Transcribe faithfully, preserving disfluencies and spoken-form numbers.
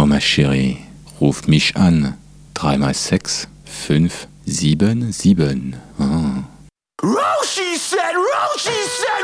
Oh, ma chérie, ruf mich an. drei mal sechs, fünf, sieben, sieben. Ah. Roshi said, Roshi said.